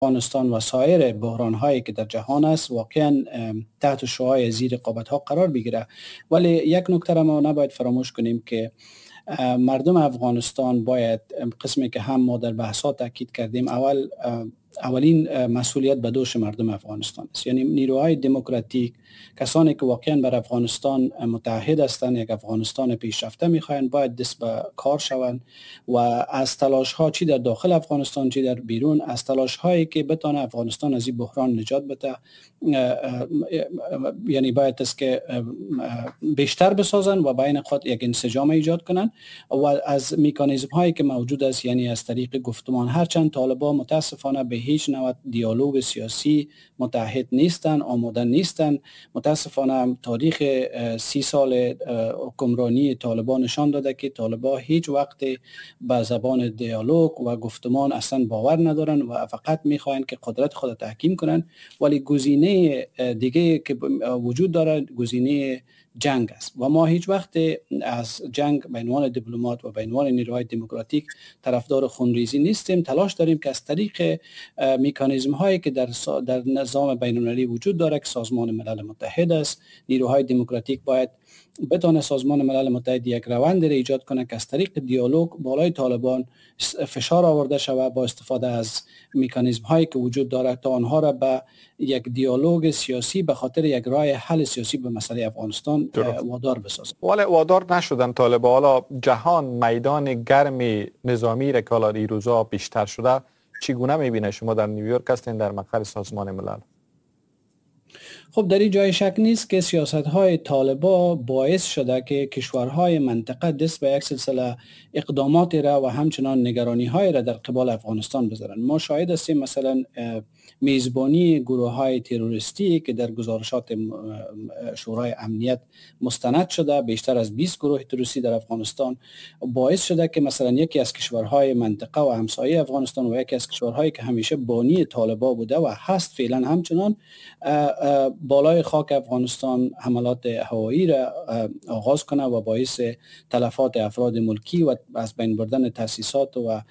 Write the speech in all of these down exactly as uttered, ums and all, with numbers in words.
افغانستان و سایر بحران هایی که در جهان است واقعا تحت شعاع زیر رقابت ها قرار بگیره. ولی یک نکته را ما نباید فراموش کنیم که مردم افغانستان باید، قسمی که هم ما در بحثات تاکید کردیم، اول اولین مسئولیت به دوش مردم افغانستان است. یعنی نیروهای دموکراتیک، کسانی که واقعا بر افغانستان متحد هستند، یک افغانستان پیشرفته میخواهند، باید دست به کار شوند و از تلاش ها چی در داخل افغانستان چی در بیرون، از تلاش هایی که بتونه افغانستان از این بحران نجات بده، یعنی باید است که بیشتر بسازن و بین خود یک انسجام ایجاد کنن و از مکانیزم هایی که موجود است، یعنی از طریق گفتمان، هرچند طالبان متاسفانه به هیچ نوع دیالوگ سیاسی متحد نیستن، آماده نیستن. متاسفانه تاریخ سی سال حکمرانی طالبان نشان داده که طالبان هیچ وقت به زبان دیالوگ و گفتمان اصلا باور ندارن و فقط میخواین که قدرت خود تحکیم کنن. ولی گزینه دیگه که وجود داره گزینه جنگ است و ما هیچ وقت از جنگ به عنوان دیپلمات و به عنوان نیروهای دموکراتیک طرفدار خونریزی نیستیم. تلاش داریم که از طریق مکانیزم هایی که در در نظام بین المللی وجود داره که سازمان ملل متحد است، نیروهای دموکراتیک باید بتونه سازمان ملل متحد یک روند را ایجاد کنه که از طریق دیالوگ بالای طالبان فشار آورده شود با استفاده از مکانیزم هایی که وجود داره تا آنها را به یک دیالوگ سیاسی به خاطر یک راه حل سیاسی به مسئله افغانستان وادار بسازه. ولی وادار نشدن طالبان. حالا جهان میدان گرم نظامی را که حالا این روزا بیشتر شده، چگونه میبینه؟ شما در نیویورک هستین، در مقر سازمان ملل. خب در این جای شک نیست که سیاست های طالبان باعث شده که کشورهای منطقه دست به یک سلسله اقدامات را و همچنان نگرانی های را در قبال افغانستان بذارن. ما شاهد هستیم مثلا میزبانی گروه های تروریستی که در گزارشات شورای امنیت مستند شده، بیشتر از بیست گروه تروریستی در افغانستان، باعث شده که مثلا یکی از کشورهای منطقه و همسایه افغانستان و یکی از کشورهایی که همیشه بانی طالبان بوده و هست فعلا همچنان بالای خاک افغانستان حملات هوایی را آغاز کنه و باعث تلفات افراد ملکی و از بین بردن تاسیسات و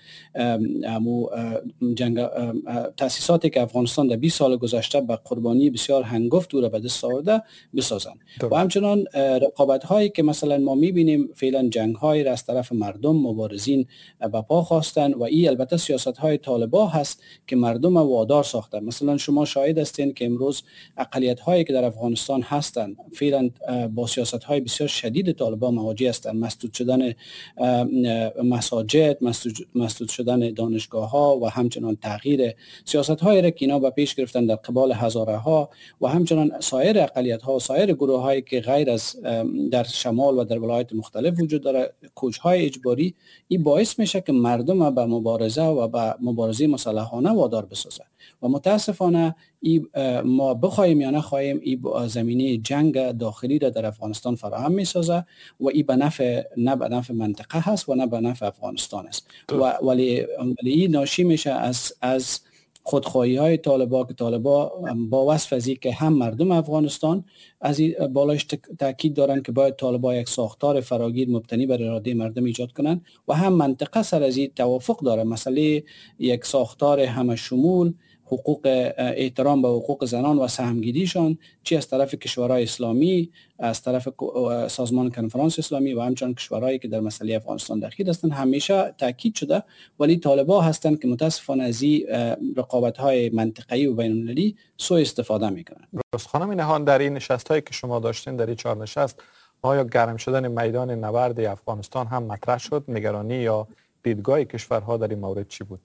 جنگ تاسیساتی که افغانستان در بیست سال گذشته به قربانی بسیار هنگفت او را به دست آورده بسازند. و همچنان رقابت هایی که مثلا ما میبینیم فعلا جنگ های را از طرف مردم مبارزین به پا خواستن و این البته سیاست های طالبان هست که مردم وادار ساختن. مثلا شما شاهد هستین که امروز اقلیت هایی که در افغانستان هستند فعلا با سیاست های بسیار شدید طالبان مواجه هستند. مسدود شدن مساجد، مسدود شدن دانشگاه ها و همچنان تغییر سیاست های را که اینا به پیش گرفتن در قبال هزاره ها و همچنان سایر اقلیت ها و سایر گروه هایی که غیر از در شمال و در ولایات مختلف وجود داره، کوچ های اجباری، این باعث میشه که مردم به مبارزه و به مبارزه مسلحانه وادار بسازه و متاسفانه ای ما بخوایم یا نخواهیم این زمینه جنگ داخلی را در افغانستان فراهم میسازه و این به نفع نه به نفع منطقه هست و نه به نفع افغانستان است. و ولی ولی ناشی میشه از از خودخواهی های طالبان که طالبان با وصف از که هم مردم افغانستان از این بالاش تاکید دارن که باید طالبان یک ساختار فراگیر مبتنی بر اراده مردم ایجاد کنن و هم منطقه سر از این توافق داره. مسئله یک ساختار همه شمول، حقوق، احترام به حقوق زنان و سهمگیریشان، چی از طرف کشورهای اسلامی، از طرف سازمان کنفرانس اسلامی و همچنان کشورهایی که در مسئله افغانستان دخیل هستند، همیشه تاکید شده. ولی طالبان هستند که متاسفانه از این رقابت‌های منطقه‌ای و بین‌المللی سوء استفاده میکنند. درست. خانم نهان، در این نشست‌هایی که شما داشتین، در این چهار نشست، آیا گرم شدن میدان نبرد افغانستان هم مطرح شد؟ نگرانی یا دیدگاه کشورها در این مورد چی بود؟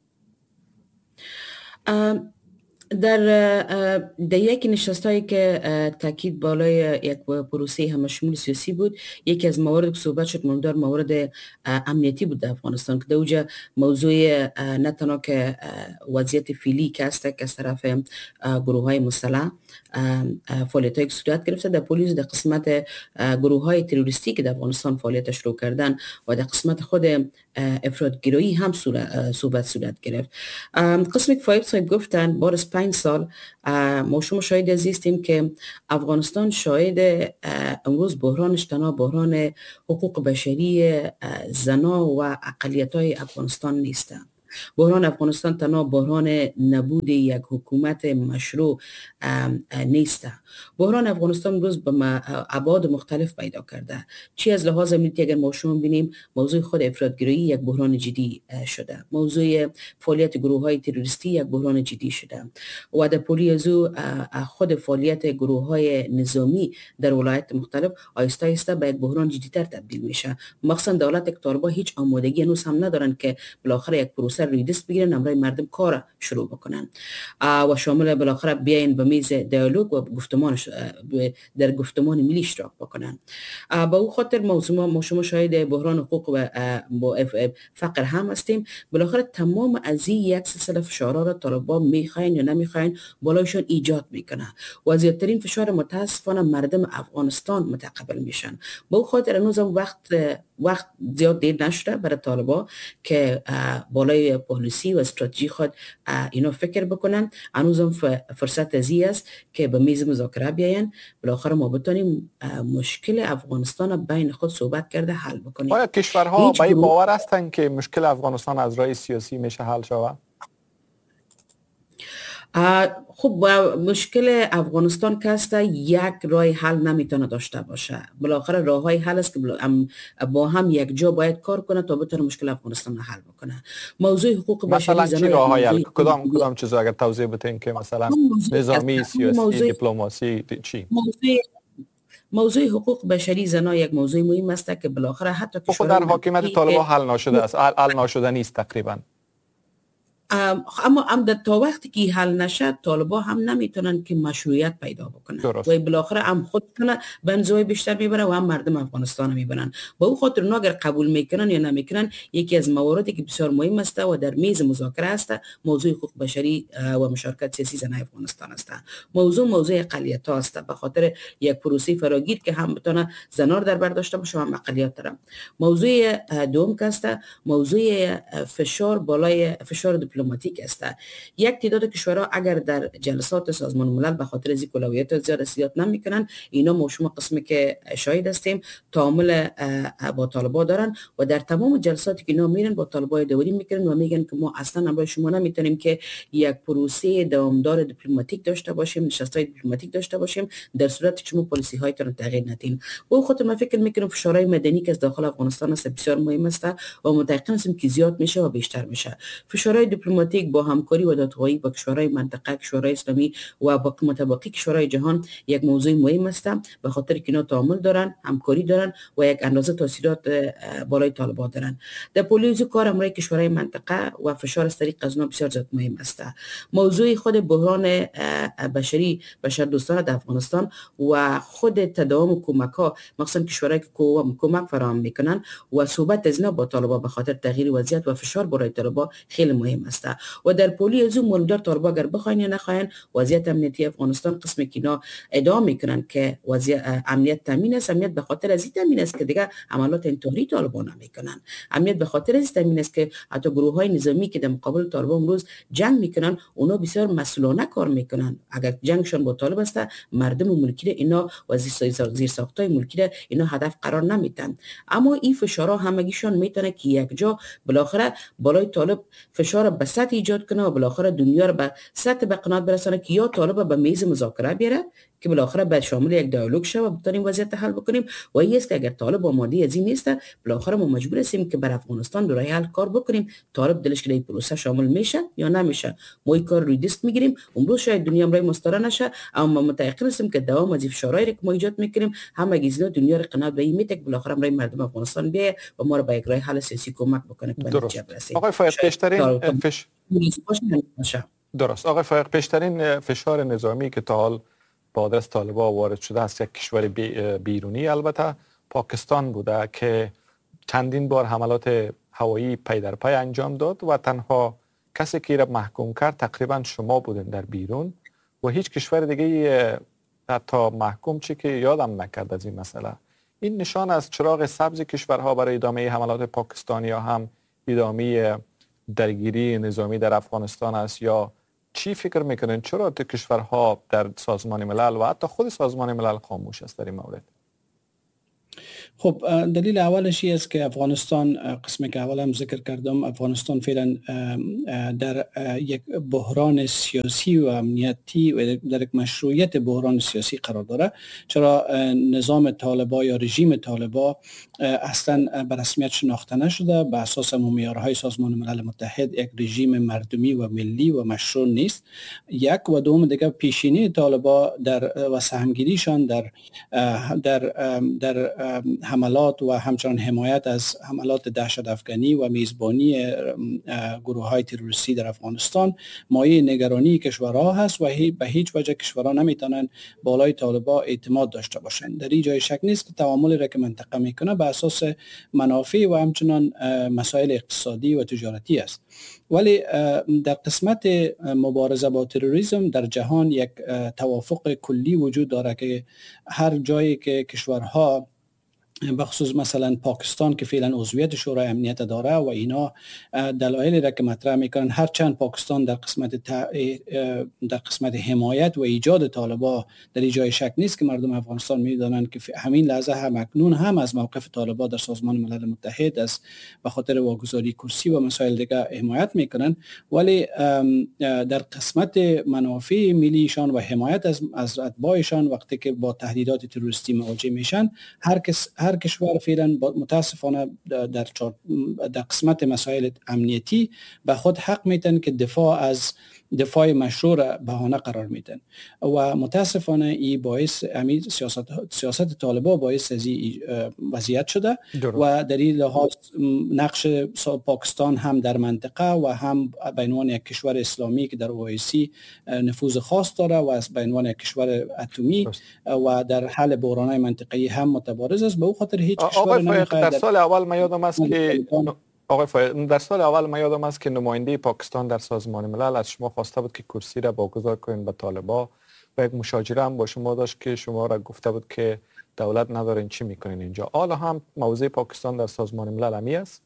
در در یک نشستایی که تاکید بالای یک پروسه همشمول سیاسی بود، یکی از موارد که صحبت شد مهمتر مورد امنیتی بود در افغانستان که در اوجه موضوع نه تنها که وضعیت فعلی که هست که از طرف گروه های مسلح فعالیت های صورت گرفته در پلیس، در قسمت گروه های تروریستی که در افغانستان فعالیت شروع کردن و در قسمت خود افرادگرایی هم صحبت صورت گرفت. قسمی که فایب صاحب گفتن بار از پنج سال ما شما شاهد عزیزیم که افغانستان شاهد امروز بحرانش تنها بحران حقوق بشری زنا و اقلیت های افغانستان نیستن. بحران افغانستان تنها بحران نبود یک حکومت مشروع نیست. بحران افغانستان امروز به ابعاد مختلف پیدا کرده. چی از لحاظ امنیتی اگر ما شما ببینیم، موضوع خود افراطگرایی یک بحران جدی شده، موضوع فعالیت گروه های تروریستی یک بحران جدی شده و در پولی از او خود فعالیت گروه های نظامی در ولایت مختلف آیسته آیسته به یک بحران جدی‌تر تبدیل میشه. مخصوصا دولت طالبان هیچ آمادگی هنوز هم ندارن که بالاخره یک پروسه روی دست بگیرن، امرای مردم کار شروع بکنن و شامل بالاخره بیاین به میز دیالوگ و گفتمان در گفتمان ملی اشتراک بکنن. با او خاطر موضوع ما شما شاهد بحران حقوق و فقر هم هستیم. بالاخره تمام از این یک سلسله فشارها را طالبان میخواین یا نمیخواین بالایشان ایجاد میکنه و زیادترین فشار متاسفانه مردم افغانستان متقبل میشن. با او خاطر هنوز وقت وقت زیاد دیر نشده برای طالبان که بالای پالیسی و استراتژی خود اینا فکر بکنن. هنوز هم فرصت ازی است که به میز مذاکره بیاین، بالاخره ما بتونیم مشکل افغانستان بین خود صحبت کرده حل بکنیم. آیا کشورها به این باور هستند که مشکل افغانستان از راه سیاسی میشه حل شود؟ خب مشکل افغانستان که است یک راه حل نمیتونه داشته باشه. بالاخره راه های حل است که با هم یک جا باید کار کنه تا بتونه مشکل افغانستان حل بکنه. موضوع حقوق بشری مثلا چی راه های حل؟ کدام کدام چیزا اگر توضیح بدین که مثلا نظامی، سیاسی، دیپلماسی چی؟ موضوع موضوع حقوق بشری زنا یک موضوع مهم است که بالاخره حتی که در حاکمیت طالبان حل نشده است، حل نشده نیست تقریبا. اما هم تا وقتی که حل نشد طالبان هم نمیتونن که مشروعیت پیدا بکنن درست. و بالاخره هم خودشون بنزوی بیشتر میبرن و هم مردم افغانستان میبرن. با او خاطر اونا اگر قبول میکنن یا نمیکنن، یکی از مواردی که بسیار مهم است و در میز مذاکره است موضوع حقوق بشری و مشارکت سیاسی زنان افغانستان است. موضوع موضوع اقلیت ها است به خاطر یک پروسه فراگیر که هم بتونه زنان در بر داشته باشه و هم اقلیت داره. موضوع دوم که است موضوع فشار بالای فشار دیپلماتیک است. یک تعداد کشورها اگر در جلسات سازمان ملل به خاطر از اولویت زیاد زیاد نمیکنن، اینا ما شما قسمی که شاهد هستیم تعامل با طالبان دارن و در تمام جلساتی که اینا میرن با طالبان دوری میکنن و میگن که ما اصلا امروز شما نمیتونیم که یک پروسه دوامدار دیپلماتیک داشته باشیم، نشستای دیپلماتیک داشته باشیم در صورتی که شما پالیسی هایتون تغییر ندین. و خودم من فکر میکنم فشارهای مدنی که از داخل افغانستان است بسیار مهم است و متأکد هستم که زیاد میشه و بیشتر میشه. فشارهای دیپلماتیک با همکاری و دادخواهی با کشورهای منطقه، کشورهای اسلامی و با متباقی کشورهای جهان یک موضوع مهم است به خاطر که اینا تعامل دارن، همکاری دارن و یک اندازه تاثیرات بالای طالبان دارن. در پولیس کار امروی کشورهای منطقه و فشار از طریق از اونها بسیار زیاد مهم است. موضوع خود بحران بشری بشردوستانه در افغانستان و خود تداوم کمک‌ها، مخصوصا کشورهایی که کمک فراهم میکنن و صحبت از اینا با طالبان به خاطر تغییر وضعیت و فشار بالای طالبان خیلی مهم است. و در پولی از اون مولدار طالبان اگر بخواین یا نخواین وضعیت امنیتی افغانستان قسمی که اینا ادعا میکنن که وضعیت امنیت تامین است، امنیت به خاطر از این تامین است که دیگه عملات انتحاری طالبان نمیکنن. امنیت به خاطر از تامین است که حتی گروه های نظامی که در مقابل طالبان امروز جنگ میکنن اونا بسیار مسئولانه کار میکنن. اگر جنگشون با طالب است مردم و ملکی اینا و زیر ساختای ملکی اینا هدف قرار نمیدن. اما این فشارها همگیشون میتونه که یک جا بالاخره بالای طالب فشار به سطح ایجاد کنه و بالاخره دنیا رو به سطح به قناعت برسانه که یا طالب به میز مذاکره بیاره که بالاخره به شامل یک دیالوگ شه و بتونیم وضعیت حل بکنیم، و این است که اگر طالب آماده از این نیست بالاخره ما مجبور هستیم که بر افغانستان دو راه حل کار بکنیم. طالب دلش که این پروسه شامل میشه یا نمیشه، ما این کار روی دست میگیریم. امروز شاید دنیا امروز مستقر نشه، اما متأکد هستیم که دوام از فشارهایی که ما ایجاد میکنیم همه گیزنا دنیا رو قناعت به این میته که بالاخره امروز مردم افغانستان بیه و ما رو به یک راه حل سیاسی کمک بکنه که نتیجه برسیم. آقای فایق پیشترین فش... درست آقای فایق پیشترین فشار نظامی که تا حال با آدرس طالبان وارد شده است یک کشور بیرونی البته پاکستان بوده که چندین بار حملات هوایی پی در پی انجام داد و تنها کسی که را محکوم کرد تقریبا شما بودین در بیرون و هیچ کشور دیگه حتی محکوم چی که یادم نکرد از این مسئله. این نشان از چراغ سبز کشورها برای ادامه حملات پاکستان یا هم ادامه درگیری نظامی در افغانستان است، یا چی فکر میکنین چرا تو کشورها در سازمان ملل و حتی خود سازمان ملل خاموش است در این مورد؟ خب دلیل اولش است که افغانستان، قسمی که اول هم ذکر کردم، افغانستان فعلا در یک بحران سیاسی و امنیتی و در یک مشروعیت بحران سیاسی قرار داره. چرا نظام طالبان یا رژیم طالبان اصلا به رسمیت شناخته نشده، به اساس معیارهای سازمان ملل متحد یک رژیم مردمی و ملی و مشروع نیست. یک و دوم دیگه پیشینی طالبان در و سهمگیریشان در در در حملات و همچنان حمایت از حملات دهشت افغانی و میزبانی گروه های تروریستی در افغانستان مایه نگرانی کشورها هست و به هیچ وجه کشورها نمیتونن بالای طالبان اعتماد داشته باشند. در این جای شک نیست که تعاملی را که منطقه میکنه به اساس منافع و همچنان مسائل اقتصادی و تجارتی است. ولی در قسمت مبارزه با تروریسم در جهان یک توافق کلی وجود داره که هر جایی که کشورها بخصوص مثلا پاکستان که فعلا عضویت شورای امنیت داره و اینا دلایلی را که مطرح میکنن، هر چند پاکستان در قسمت در قسمت حمایت و ایجاد طالبان در این جای شک نیست که مردم افغانستان میدونن که همین لحظه هم اکنون هم از موقف طالبان در سازمان ملل متحد از به خاطر واگذاری کرسی و مسائل دیگه حمایت میکنن. ولی در قسمت منافع ملیشان و حمایت از از اتباعشان وقتی که با تهدیدات تروریستی مواجه میشن، هر کس هر کشور فعلا متاسفانه در در قسمت مسائل امنیتی به خود حق میتن که دفاع از دفاع مشروع بهانه قرار میدن و متاسفانه این باعث امید سیاست سیاست طالبان باعث از این وضعیت شده درست. و در این لحاظ نقش پاکستان هم در منطقه و هم به عنوان یک کشور اسلامی که در اوایسی نفوذ خاص داره و از به عنوان یک کشور اتمی و در حل بحران‌های منطقه‌ای هم متبارز است. به او خاطر هیچ کشور نمیخواد. در سال اول ما یادم است که آقای فایق، در سال اول ما یادم است که نماینده پاکستان در سازمان ملل از شما خواسته بود که کرسی را واگذار کنین به طالبان و یک مشاجره هم با شما داشت که شما را گفته بود که دولت ندارین چی میکنین اینجا. حالا هم موضع پاکستان در سازمان ملل همی است؟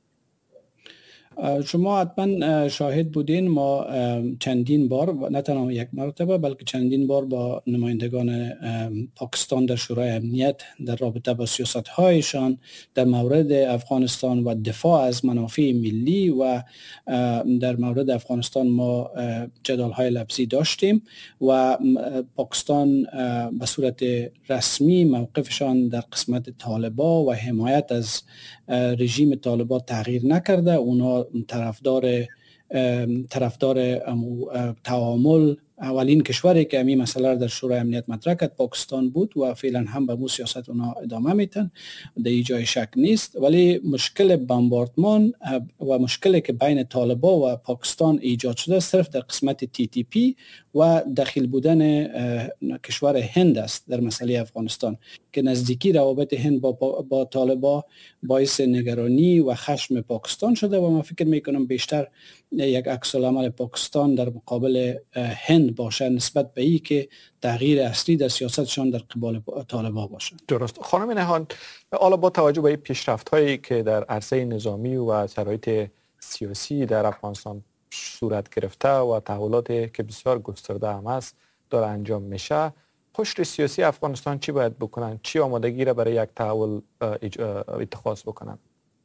شما حتما شاهد بودین، ما چندین بار، نه تنها یک مرتبه بلکه چندین بار با نمایندگان پاکستان در شورای امنیت در رابطه با سیاست‌هایشان در مورد افغانستان و دفاع از منافع ملی و در مورد افغانستان ما جدال‌های لفظی داشتیم و پاکستان به صورت رسمی موقفشان در قسمت طالبان و حمایت از رژیم طالبان تغییر نکرده. اونا طرفدار طرفدار تعامل، اولین کشوری که همین مسئله در شورای امنیت مطرح کرد پاکستان بود و فعلا هم به مو سیاست اونا ادامه میتن، در این جای شک نیست. ولی مشکل بمباردمان و مشکلی که بین طالبان و پاکستان ایجاد شده صرف در قسمت تی تی پی و دخیل بودن کشور هند است در مسئله افغانستان که نزدیکی روابط هند با, با طالبان باعث نگرانی و خشم پاکستان شده و من فکر میکنم بیشتر یک عکس العمل پاکستان در مقابل هند باشه نسبت به ای که تغییر اصلی در سیاستشان در قبال طالبان باشه. درست. خانم نهان، حالا با توجه به پیشرفت هایی که در عرصه نظامی و شرایط سیاسی در افغانستان صورت گرفته و تحولاتی که بسیار گسترده هم است داره انجام میشه، قشر سیاسی افغانستان چی باید بکنن؟ چی آمادگی را برای یک تحول اتخاذ بکنن؟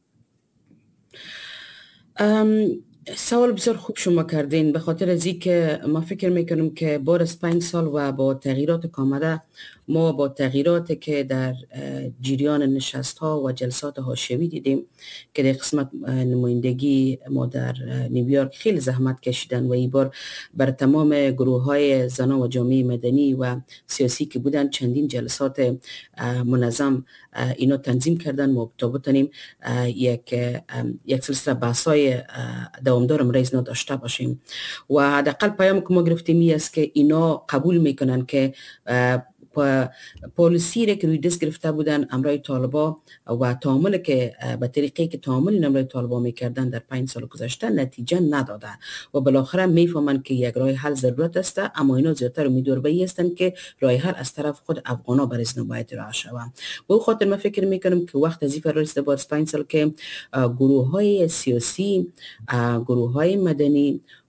سوال بسیار خوب شما کردین، به خاطر از این که ما فکر میکنم که بعد از پنج سال و با تغییرات که آمده، ما با تغییراتی که در جریان نشست ها و جلسات حاشیه‌ای دیدیم که در قسمت نمایندگی ما در نیویورک خیلی زحمت کشیدن و این بار بر تمام گروه های زنان و جامعه مدنی و سیاسی که بودن چندین جلسات منظم اینا تنظیم کردن ما تا بتونیم یک یک سلسله بحث‌های دوامدار امروز نداشته باشیم و حداقل پیامی که ما گرفتیم است که اینا قبول میکنن که پالیسی را که روی دست گرفته بودن امرای طالبان و تعامل که به طریقی که تعامل امرای طالبان میکردن در پنج سال گذشته نتیجه نداده و بالاخره میفهمن که یک راه حل ضرورت است، اما اینا زیادتر امیدوار به این هستند که راه حل از طرف خود افغانا برای نباید راه شود. به او خاطر من فکر میکنم که وقت از این فرار است بعد از پنج سال که گروه های سیاسی، گروه های مدنی،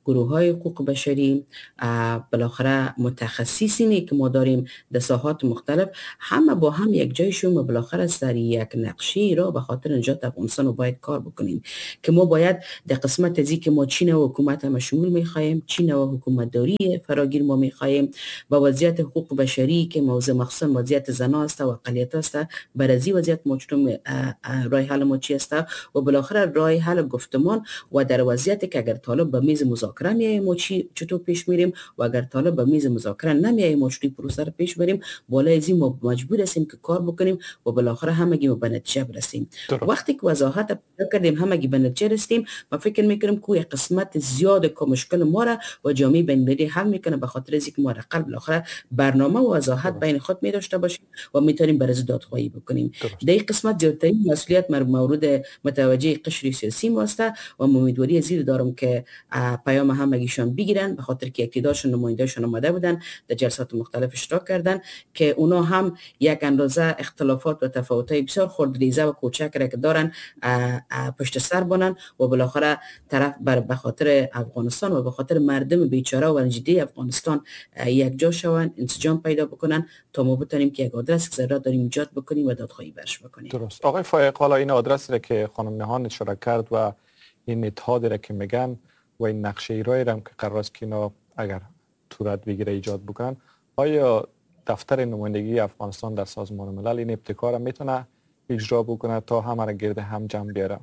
گروه های حقوق بشری، بالاخره متخصصینی که ما داریم در ساحات مختلف، همه با هم یک جای شویم و بالاخره سر یک نقشه را به خاطر نجات افغانستان و باید کار بکنیم که ما باید در قسمت ازی که ما چین و حکومت هم شمول میخوایم، چین و حکومت داری فراگیر ما میخوایم، با وضعیت حقوق بشری که موضوع مخصوصا وضعیت زنا است و اقلیت است، بر ازی وضعیت ما چطور راه حل ما چی است و بالاخره راه حل گفتمان و در وضعیتی که اگر طالب به میز مذاکره میاییم ما چطور پیش میریم و اگر طالب به میز مذاکره نمیاییم ما چطور پروسه رو پیش بریم. بالای از این ما مجبور هستیم که کار بکنیم و بالاخره همگی به نتیجه برسیم. وقتی که وضاحت پیدا کردیم همگی به نتیجه رسیدیم، ما فکر میکنیم که یک قسمت زیاد که مشکل ما را و جامعه بین المللی حل میکنه، به خاطر از اینکه ما را قلب بالاخره برنامه و وضاحت بین خود می داشته باشیم و میتونیم برای دادخواهی بکنیم. در این قسمت زیادترین مسئولیت مورد متوجه قشر سیاسی واسطه و امیدواری زیر دارم که پیام همگیشان بگیرن، به خاطر که اقتدارشون نمایندهشون آمده بودن در جلسات مختلف اشتراک کردن که اونا هم یک اندازه اختلافات و تفاوت‌های بسیار خردریزه و کوچک را که دارن پشت سر بانن و بالاخره طرف بر به خاطر افغانستان و به خاطر مردم بیچاره و رنجیده افغانستان یک جا شوند، انسجام پیدا بکنن تا ما بتونیم که یک آدرس ضرورت داریم ایجاد بکنیم و دادخواهی برش بکنیم. درست. آقای فایق، حالا این آدرسی را که خانم نهان اشاره کرد و این اتحادی را که میگن و این نقشه ایرایی را هم که قرار است که اینا اگر صورت بگیره ایجاد بکنن، آیا دفتر نمایندگی افغانستان در سازمان ملل این ابتکار را میتونه اجرا بکنه تا همه را گرد هم جمع بیاره؟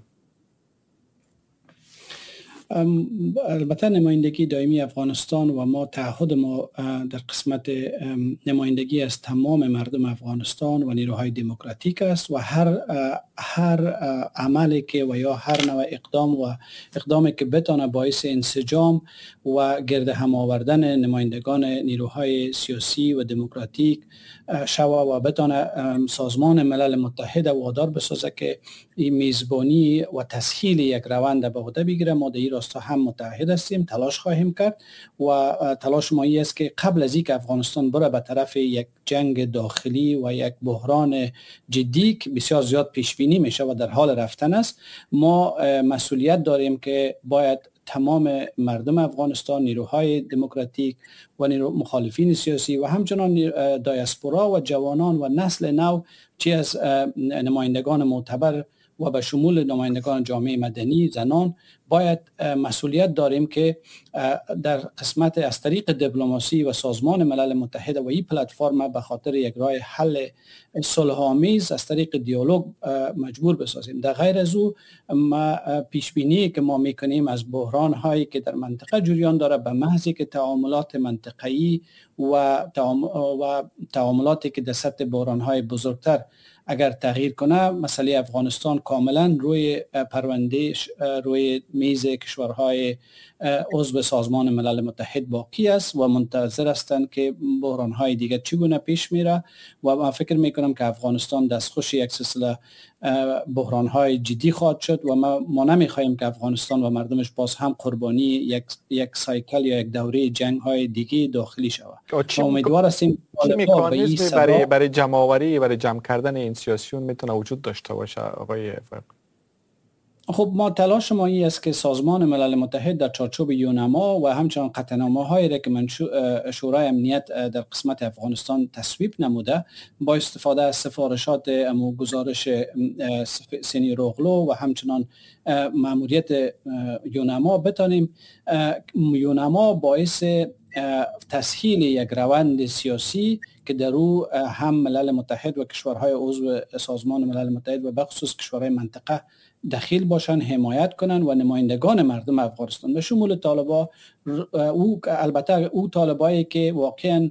البته نمایندگی دائمی افغانستان و ما تعهد ما در قسمت نمایندگی از تمام مردم افغانستان و نیروهای دموکراتیک است و هر هر عملی که و یا هر نوع اقدام و اقدامی که بتونه باعث انسجام و گرد هم آوردن نمایندگان نیروهای سیاسی و دموکراتیک شوه و بتونه سازمان ملل متحد وادار بسازه که این میزبانی و تسهیل یک روند به عهده بگیره، ما در این راستا هم متحد هستیم، تلاش خواهیم کرد و تلاش ما این است که قبل از اینکه افغانستان بره به طرف یک جنگ داخلی و یک بحران جدی که بسیار زیاد پیش بینی میشه و در حال رفتن است، ما مسئولیت داریم که باید تمام مردم افغانستان، نیروهای دموکراتیک و نیرو مخالفین سیاسی و همچنان دایاسپورا و جوانان و نسل نو چی از نمایندگان معتبر و به شمول نمایندگان جامعه مدنی، زنان، باید مسئولیت داریم که در قسمت از طریق دیپلماسی و سازمان ملل متحد و این پلتفرم به خاطر یک راه حل صلح‌آمیز از طریق دیالوگ مجبور بسازیم. در غیر از او ما پیش بینی که ما میکنیم از بحران هایی که در منطقه جریان داره به محضی که تعاملات منطقه‌ای و تعاملاتی که در سطح بحران های بزرگتر اگر تغییر کنه، مسئله افغانستان کاملا روی پرونده روی میز کشورهای عضو سازمان ملل متحد باقی است و منتظر هستند که بحران‌های دیگر چگونه پیش میره و من فکر میکنم که افغانستان دستخوش یک سلسله بحران‌های جدی خواهد شد و ما, ما نمیخواهیم که افغانستان و مردمش باز هم قربانی یک یک سایکل یا یک دوره جنگ‌های دیگه داخلی شود. امیدوار هستیم چه مکانیزمی برای برای جمع‌آوری برای جمع کردن این سیاسیون میتونه وجود داشته باشه آقای فرق؟ خب ما تلاش ما این است که سازمان ملل متحد در چارچوب یونما و همچنان قطعنامه‌هایی را که شورای امنیت در قسمت افغانستان تصویب نموده با استفاده از سفارشات امو گزارش سینی روغلو و همچنان مأموریت یونما بتانیم یونما باعث تسهیل یک روند سیاسی که در او هم ملل متحد و کشورهای عضو سازمان ملل متحد و بخصوص کشورهای منطقه دخیل باشن، حمایت کنن و نمایندگان مردم افغانستان به شمول طالبا، او البته او طالبایی که واقعا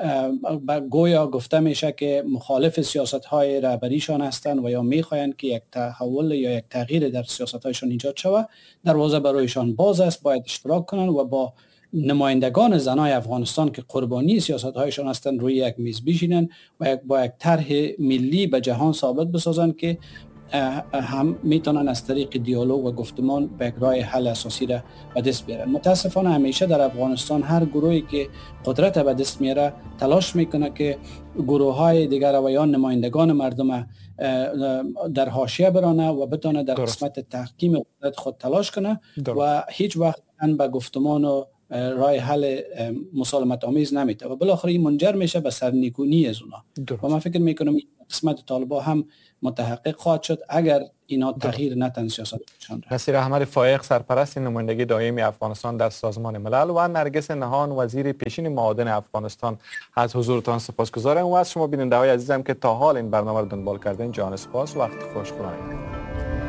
گویا گفته میشه که مخالف سیاست های رهبریشان هستند و یا میخواهند که یک تحول یا یک تغییر در سیاست هایشان ایجاد شود، دروازه برایشان باز است، باید اشتراک کنن و با نمایندگان زنای افغانستان که قربانی سیاست هایشان هستند روی یک میز بشینن و با یک طرح ملی به جهان ثابت بسازند که هم میتونن از طریق دیالوگ و گفتمان به راه حل اساسی را به دست بیارن. متاسفانه همیشه در افغانستان هر گروهی که قدرت به دست میاره تلاش میکنه که گروه های دیگر و یا نمایندگان مردم در حاشیه برانه و بتونه در درست. قسمت تحکیم قدرت خود تلاش کنه درست. و هیچ وقت به گفتمان و راه حل مسالمت آمیز نمیده و بالاخره این منجر میشه به سرنگونی از اونا. و من فکر میکنم قسمت طالبان هم متحقق خواهد شد اگر اینا تغییر نتن سیاستشان. نصیر احمد فایق سرپرست نمایندگی دائمی افغانستان در سازمان ملل و نرگس نهان وزیر پیشین معادن افغانستان از حضورتان سپاسگزارم و از شما بیننده های عزیزم که تا حال این برنامه رو دنبال کردین جان سپاس. وقت خوش. خدا